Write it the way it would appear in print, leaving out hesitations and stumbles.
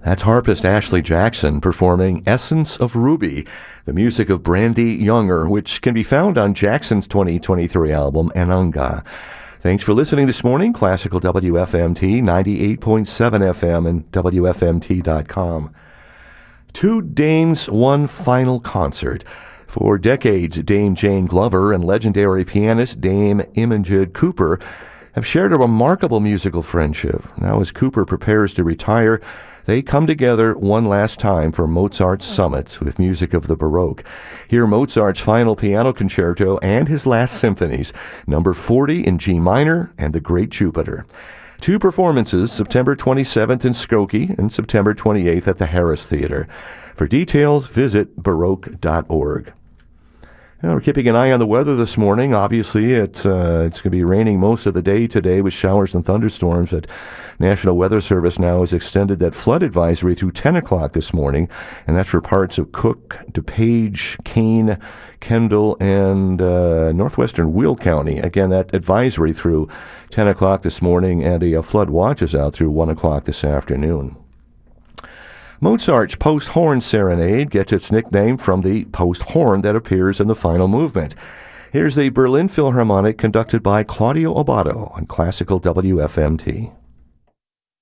That's harpist Ashley Jackson performing Essence of Ruby, the music of Brandy Younger, which can be found on Jackson's 2023 album, Ananga. Thanks for listening this morning. Classical WFMT, 98.7 FM and WFMT.com. Two dames, one final concert. For decades, Dame Jane Glover and legendary pianist Dame Imogen Cooper have shared a remarkable musical friendship. Now, as Cooper prepares to retire, they come together one last time for Mozart's Summit with music of the Baroque. Hear Mozart's final piano concerto and his last symphonies, number 40 in G minor and The Great Jupiter. Two performances, September 27th in Skokie and September 28th at the Harris Theater. For details, visit baroque.org. We're keeping an eye on the weather this morning. Obviously, it's going to be raining most of the day today with showers and thunderstorms. The National Weather Service now has extended that flood advisory through 10 o'clock this morning, and that's for parts of Cook, DuPage, Kane, Kendall, and northwestern Will County. Again, that advisory through 10 o'clock this morning, and a flood watch is out through 1 o'clock this afternoon. Mozart's Post-Horn Serenade gets its nickname from the post-horn that appears in the final movement. Here's the Berlin Philharmonic conducted by Claudio Abbado on Classical WFMT.